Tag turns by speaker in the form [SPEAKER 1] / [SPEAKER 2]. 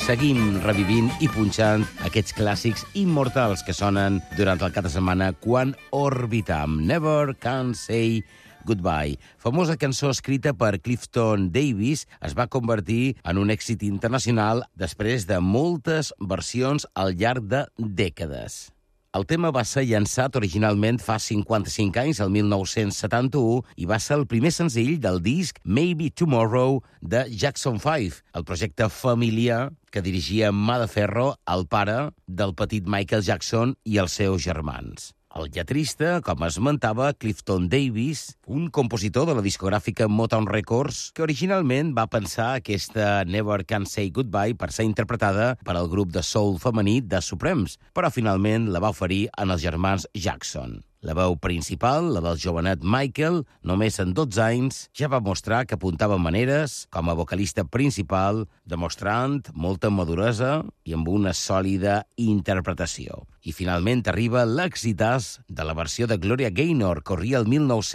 [SPEAKER 1] seguim revivint i punxant aquests clàssics immortals que sonen durant el cap de setmana quan orbitam. Never Can Say Goodbye. Famosa cançó escrita per Clifton Davis, es va convertir en un èxit internacional després de moltes versions al llarg de dècades. El tema va ser llançat originalment fa 55 anys, el 1971, i va ser el primer senzill del disc Maybe Tomorrow de Jackson 5, el projecte familiar que dirigia Mà de Ferro, el pare del petit Michael Jackson i els seus germans. El lletrista, com esmentava, Clifton Davis, un compositor de la discogràfica Motown Records, que originalment va pensar aquesta Never Can Say Goodbye per ser interpretada per al grup de soul femení The Supremes, però finalment la va oferir en els germans Jackson. La veu principal, la del jovenet Michael, només en 12 anys, ja va mostrar que apuntava maneres com a vocalista principal, demostrant molta maduresa i amb una sòlida interpretació. I finalment arriba l'exitàs de la versió de Gloria Gaynor, corria el 1900